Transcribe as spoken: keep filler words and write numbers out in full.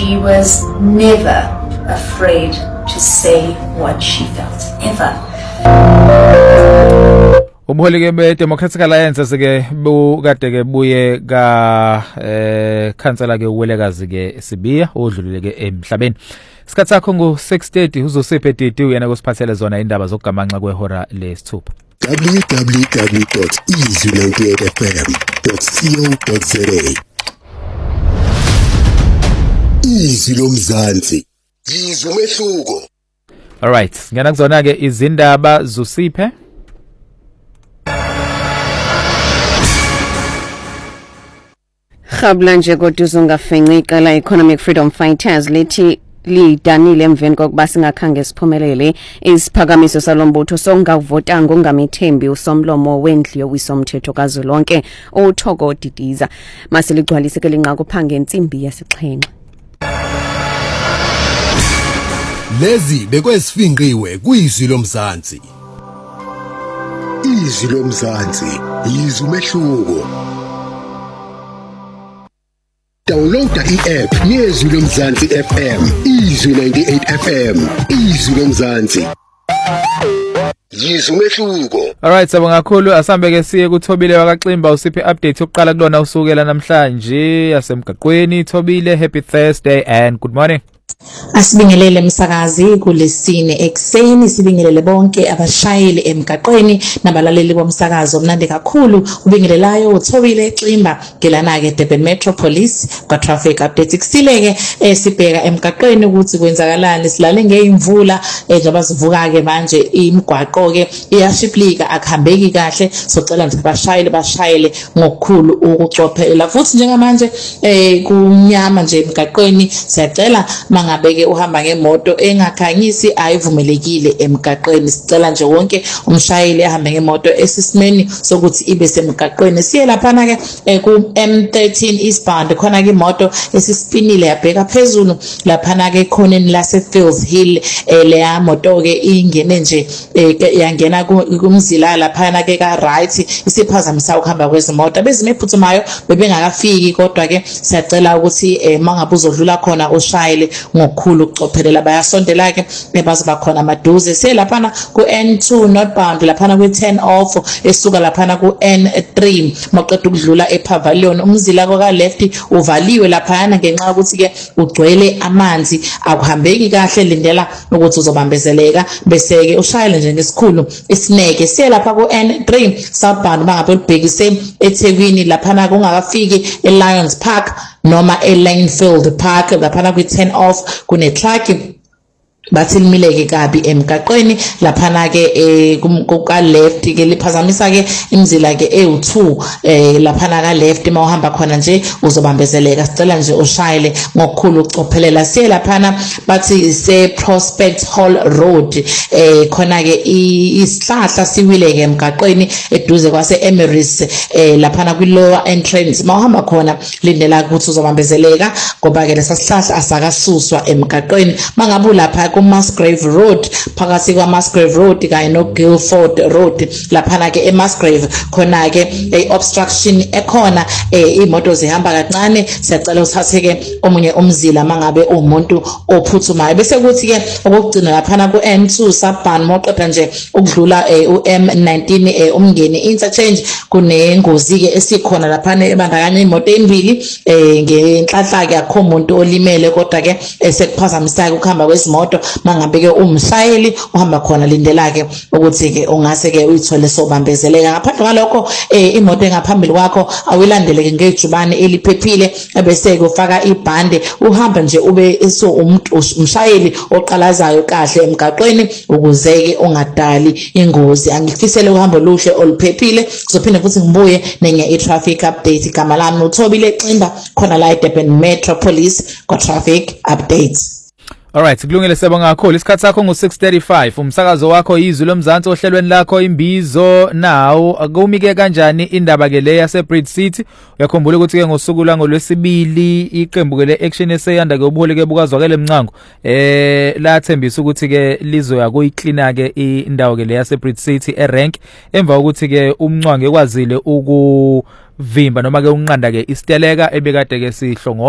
She was never afraid to say what she felt, ever. Ubuholi ke be-Democratic Alliance sike bukade ke buye ka eh khansela ke uwelekazi ke Sibiya odlulile ke emhlabeni. Isikhathi sakho ngo six thirty uzosiphe Didi uyena kusiphathele zona indaba zokugamanxa kwehora lesithupha. w w w dot izwi ninety-eight f m dot co dot za Izwi lomzansi, izwi umehluko. All right, ngena kuzona ke izindaba zosiphe. Khabla nje kodwa uzongafenqika la Economic Freedom Fighters lethi lidanile emveni kokuba singakhange siphumelele isiphakamiso salombutho songavotanga ongamithembi usomlomo wendlu yowisomthetho kazwelonke uThoko Didiza masiligcwalise ke linqako phange insimbi yesixhenxe. Lezi bekwesifinqiwe kuyizwi lomzansi. Izwi lomzansi, izwi umehluko. Downloada i-app yezwi lomzansi F M, izwi ninety-eight F M, izwi lomzansi. Yizwi umehluko. All right, sabonga kakhulu asambe ke siye kuThobile wakaXimba usiphe update yokuqala kulona usukela namhlanje yasemgaqweni. Thobile, happy Thursday and good morning. Asibingelele msakazi kulesine ekseni, sibingelele bonke abashayeli emgaqweni nabalaleli bomsakazo mnandi kakhulu ubingelelayo uThobile eXimba ngelana ke Durban Metro Police kwa traffic update kusileke esibheka emgaqweni ukuthi kwenzakalani silale ngeimvula njengoba sivuka ke manje imigwaqo ke iyashiplika akuhambeki kahle socela nje abashayeli bashayele ngokukhulu ukucophela futhi njengamanje eh kunyama nje emgaqweni siyacela mangabeke uhamba ngemoto engakhanyisi ayivumelekile emgaqweni sicela nje wonke umshayeli ahambe ngemoto esisimeni sokuthi ibe semgaqweni siye lapha na ke ku M thirteen eastbound khona ke imoto esisipinile yabheka phezulu lapha na ke khoneni lase Fields Hill leya moto ke ingene nje yangena kumzila lapha na ke ka right isiphazamisa ukuhamba kwezimoto bezime ephuthumayo bebengakafiki kodwa ke siyacela ukuthi mangabe uzodlula khona ushayele ngokukhulu ukucophelela bayasondela ke bebazoba khona maduze selapha ku N two northbound lapha ku ten off esuka lapha ku N three maqedwe ukudlula ePavilion umzila ka left uvaliwe lapha ngenxa ukuthi ke ugcwele amanzi akuhambeki kahle lindela ukuthi uzobambezeleka bese ke ushayele nje ngesikhulu isineke selapha ku N three southbound mangabe ubhekise eThekwini lapha kungakafiki eLions Park noma eLanefield Park lapha ku ten off kune truck bathi limileke kabi emgaqweni lapha na ke kuka left ke liphazamisa ke imizila ke E two eh lapha na ka left mawuhamba khona nje uzobambezeleka sicela nje ushayele ngokukhulu ucophelela siye lapha na bathi se Prospect Hall Road eh khona ke isihlahla siwileke emgaqweni eduze kwase Emirates eh lapha na kwi lower entrance mawuhamba khona lindela ukuthi uzobambezeleka ngoba ke lesasihlahla asakasuswa emgaqweni mangabe lapha Musgrave Road phakathi kwa Musgrave Road kanye no Guildford Road lapha na ke eMusgrave khona ke obstruction ekhona imoto zihamba kancane siyacela ushatheke omunye umzila mangabe umuntu ophuthumayo bese kuthi ke okugcina lapha na ku N two Sabhan moqeda nje ukudlula u M nineteen umngeni interchange kunengozi ke esikhona lapha ebandakanya imoto embili ngenhlanhla ke akho umuntu olimele kodwa ke esekuphazamisa ukuhamba kwezimoto mangabe ke umshayeli uhamba khona lindela ke ukuthi ke ungase ke uyithole sobambezeleka ngaphandle kwalokho imoto engaphambili kwakho awilandeleke ngejubane eliphephile ebese ke ufaka ibhande uhamba nje ube eso umuntu umshayeli oqalazayo kahle emgaqweni ukuze ke ungadali ingozi angifisele uhambo luhle oluphephile kuzophinde futhi ngibuye nenye i-traffic update igama lami uThobile eXimba khona la eDurban Metro Police kwa traffic updates. All right, kulungile sebonga kakhulu. Isikhathi sakho ngo six thirty-five. Umsakazo wakho izwi lomzansi ohlelweni lakho imbizo nawo akumike kanjani indaba ke le yase Bridge City. Uyakhumbula ukuthi ke ngosuku la ngolwesibili iqembu ke le Action S A yanda ke ubuholi ke bukazwakele emncango. Eh lathembisa ukuthi ke lizoya kuyicleana ke indawo ke le yase Bridge City erank emva ukuthi ke umncwange kwazile ukuvimba noma ke unqanda ke isiteleka ebekade ke sihlongo